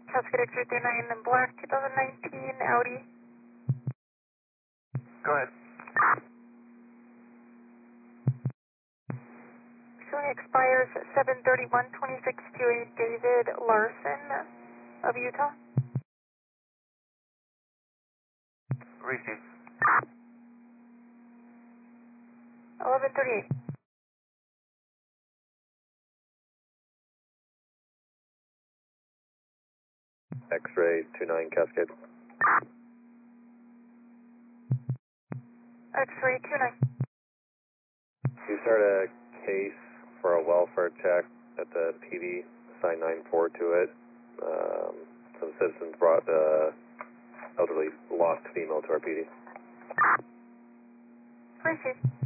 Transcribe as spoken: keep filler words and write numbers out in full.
Cascade X-ray three nine in black, twenty nineteen Audi. Go ahead. Showing expires seven thirty-one twenty-six to a David Larson of Utah. Receive. eleven thirty-eight. X-ray two nine Cascade. X-ray two nine. You start a case for a welfare check at the P D, assign nine four to it. Um, some citizens brought uh, elderly lost female to our P D. Receive.